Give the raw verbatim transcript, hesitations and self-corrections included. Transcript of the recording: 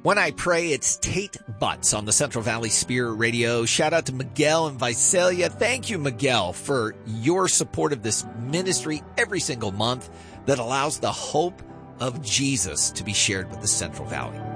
When I Pray, it's Tate Butts on the Central Valley Spirit Radio. Shout out to Miguel and Visalia. Thank you, Miguel, for your support of this ministry every single month that allows the hope of Jesus to be shared with the Central Valley.